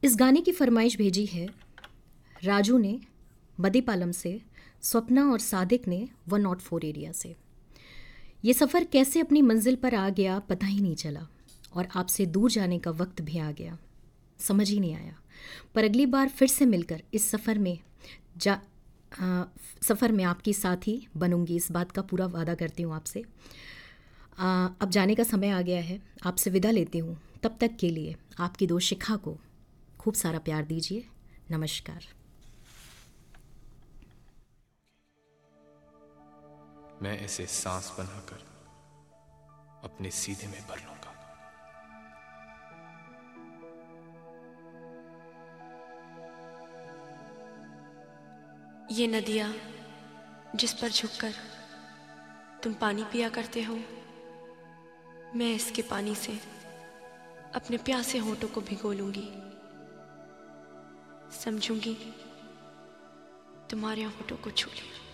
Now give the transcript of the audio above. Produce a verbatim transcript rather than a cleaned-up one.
इस गाने की फरमाइश भेजी है राजू ने बदीपालम से, स्वप्ना और सादिक ने वन नॉट फोर एरिया से। ये सफ़र कैसे अपनी मंजिल पर आ गया पता ही नहीं चला, और आपसे दूर जाने का वक्त भी आ गया, समझ ही नहीं आया। पर अगली बार फिर से मिलकर इस सफ़र में जा सफ़र में आपकी साथी बनूंगी, इस बात का पूरा वादा करती हूँ आपसे। आ, अब जाने का समय आ गया है, आपसे विदा लेती हूँ। तब तक के लिए आपकी दोस्त शिखा को खूब सारा प्यार दीजिए। नमस्कार। मैं इसे सांस बनाकर अपने सीधे में भर लूंगा। ये नदियाँ जिस पर झुककर तुम पानी पिया करते हो, मैं इसके पानी से अपने प्यासे होठों को भिगो लूंगी। समझूंगी तुम्हारे होठों को छू लिया।